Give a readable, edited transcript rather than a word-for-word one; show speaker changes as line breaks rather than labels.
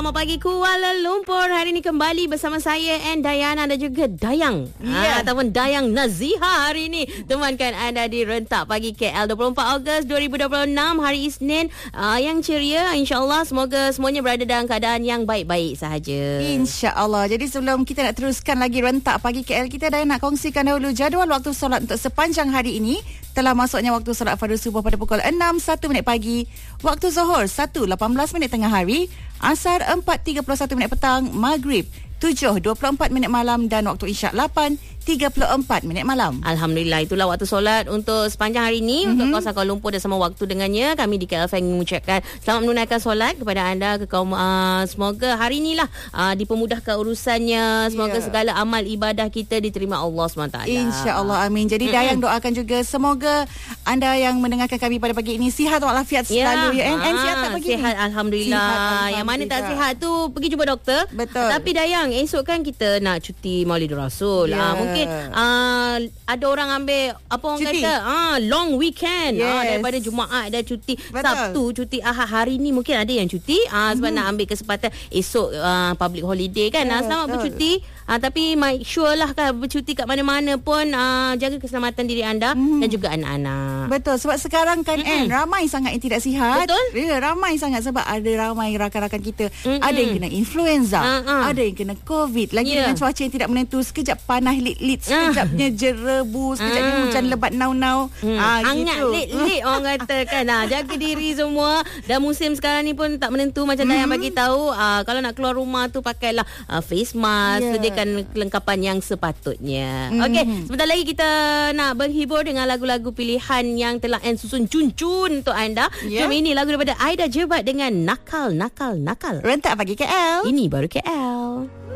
Selamat pagi Kuala Lumpur. Hari ini kembali bersama saya and Dayana dan juga Dayang ataupun Dayang Naziha hari ini temankan anda di Rentak Pagi KL 24 Ogos 2026 hari Isnin yang ceria, insyaAllah. Semoga semuanya berada dalam keadaan yang baik-baik sahaja,
InsyaAllah. Jadi sebelum kita nak teruskan lagi Rentak Pagi KL, kita dah nak kongsikan dahulu jadual waktu solat untuk sepanjang hari ini. Telah masuknya waktu solat fardu subuh pada pukul 6:01 pagi, waktu Zuhur 1:18 tengah hari, Asar 4:31 petang, Maghrib 7:24 malam dan waktu Isyak 8:34 malam.
Alhamdulillah, itulah waktu solat untuk sepanjang hari ini. Untuk kawasan Kuala Lumpur dan sama waktu dengannya, kami di KL FM mengucapkan selamat menunaikan solat kepada anda ke kaum. Semoga hari inilah dipermudahkan urusannya. Semoga segala amal ibadah kita diterima Allah SWT.
InsyaAllah, amin. Jadi Dayang doakan juga semoga anda yang mendengarkan kami pada pagi ini sihat walafiat selalu. And sihat tak pagi
sihat,
ni?
Alhamdulillah.
Sihat,
yang mana tak sihat tu pergi jumpa doktor.
Betul.
Tapi Dayang, esok kan kita nak cuti Maulidul Rasul. Mungkin ada orang ambil apa orang
cuti.
kata long weekend. Daripada Jumaat dah cuti.
Betul.
Sabtu cuti, Ahad, hari ni mungkin ada yang cuti sebab nak ambil kesempatan esok public holiday kan. Selamat bercuti. Tapi make sure lah kan bercuti kat mana-mana pun jaga keselamatan diri anda dan juga anak-anak.
Betul, sebab sekarang kan ramai sangat yang tidak sihat.
Betul.
Ya, ramai sangat sebab ada ramai rakan-rakan kita ada yang kena influenza, ada yang kena COVID, lagi dengan cuaca yang tidak menentu, sekejap panas lit-lit, sekejapnya jerebu, sekejapnya hujan lebat nau-nau.
Hangat
gitu.
lit-lit orang kata kan. Jaga diri semua. Dan musim sekarang ni pun tak menentu macam Dayang bagi tahu. Kalau nak keluar rumah tu pakailah face mask, sediakan kelengkapan yang sepatutnya. Okey, sebentar lagi kita nak berhibur dengan lagu-lagu pilihan yang telah susun cun-cun untuk anda. Jom, ini lagu daripada Aida Jebat dengan Nakal, Nakal, Nakal.
Rentak Pagi KL.
Ini baru KL.